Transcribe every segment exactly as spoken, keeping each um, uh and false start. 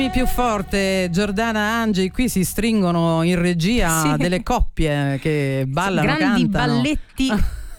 Tieni più forte, Giordana Angi. Qui si stringono in regia sì. delle coppie che ballano, grandi cantano. balletti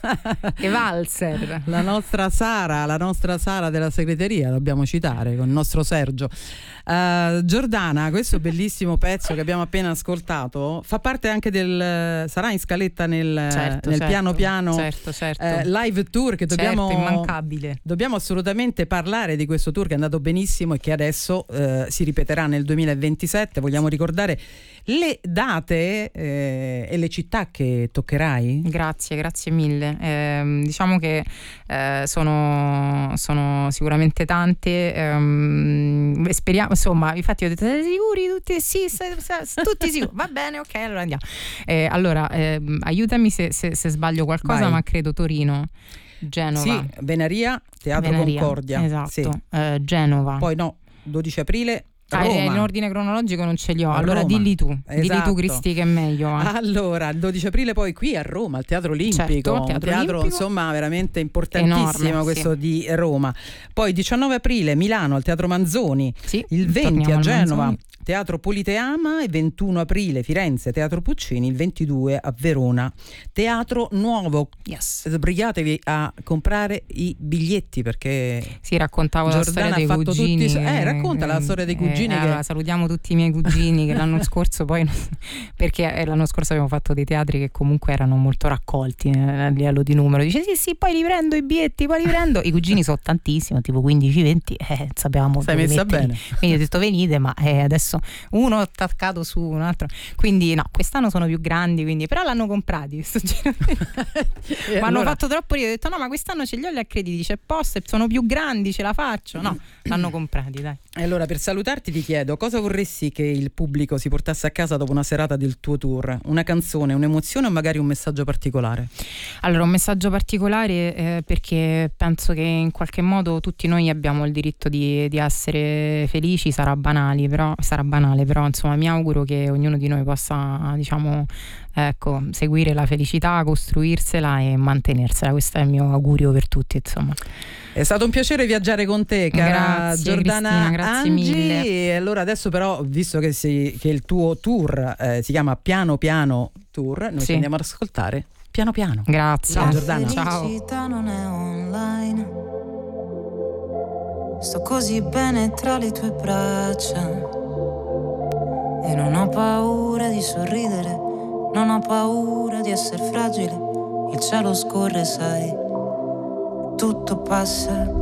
e valzer. La nostra Sara, la nostra Sara della segreteria, dobbiamo citare con il nostro Sergio. Uh, Giordana, questo bellissimo pezzo che abbiamo appena ascoltato fa parte anche del, sarà in scaletta nel, certo, nel certo, piano piano certo, certo. Eh, live tour che dobbiamo, certo, immancabile. Dobbiamo assolutamente parlare di questo tour che è andato benissimo e che adesso eh, si ripeterà nel duemilaventisette. Vogliamo ricordare le date eh, e le città che toccherai? Grazie, grazie mille. Eh, diciamo che eh, sono, sono sicuramente tante. Ehm, speriamo, insomma, infatti ho detto siete sicuri tutti? Sì, se, se, tutti sicuri. Va bene, ok, allora andiamo. Eh, allora, eh, aiutami se, se, se sbaglio qualcosa, Vai. ma credo Torino, Genova. Sì, Venaria, Teatro Venaria, Concordia. esatto. Sì. Eh, Genova. Poi no, dodici aprile. Ah, Roma. in ordine cronologico non ce li ho. A Allora Roma. dilli tu, Esatto. dilli tu Cristi che è meglio. Eh. Allora, il dodici aprile poi qui a Roma, al Teatro Olimpico, certo, un teatro, teatro Olimpico. Insomma veramente importantissimo. Enorme, questo sì. di Roma. Poi diciannove aprile Milano al Teatro Manzoni, sì, il venti a Genova Manzoni. Teatro Politeama, e ventuno aprile Firenze Teatro Puccini, il ventidue a Verona Teatro Nuovo. Yes. Sbrigatevi a comprare i biglietti perché sì, raccontavo Giordana la storia ha dei fatto cugini. Tutti, eh, racconta la storia dei cugini. Eh, che... allora, salutiamo tutti i miei cugini che l'anno scorso poi perché l'anno scorso abbiamo fatto dei teatri che comunque erano molto raccolti a livello di numero. Dice sì sì, poi li prendo i biglietti, poi li prendo. I cugini sono tantissimi, tipo quindici venti, eh, sapevamo. Sei messa metterli. bene. Quindi ho detto venite, ma eh, adesso uno attaccato su un altro, quindi no, quest'anno sono più grandi, quindi però l'hanno comprati questo giro. ma allora... hanno fatto troppo ridere, ho detto no, ma quest'anno ce li ho gli accrediti, c'è posto, sono più grandi, ce la faccio. No, l'hanno comprati, dai. E allora, per salutarti ti chiedo cosa vorresti che il pubblico si portasse a casa dopo una serata del tuo tour? Una canzone, un'emozione o magari un messaggio particolare? Allora, un messaggio particolare eh, perché penso che in qualche modo tutti noi abbiamo il diritto di, di essere felici. Sarà banale, però sarà banale, però insomma mi auguro che ognuno di noi possa, diciamo, ecco, seguire la felicità, costruirsela e mantenersela. Questo è il mio augurio per tutti, insomma. È stato un piacere viaggiare con te, cara grazie, Giordana Cristina, grazie Angi. mille. E allora adesso però, visto che, si, che il tuo tour eh, si chiama Piano Piano Tour, noi sì. ci andiamo ad ascoltare Piano Piano. Grazie. Ciao Giordana. Ciao. La felicità non è online. Sto così bene tra le tue braccia e non ho paura di sorridere, non ho paura di essere fragile. Il cielo scorre, sai, tutto passa.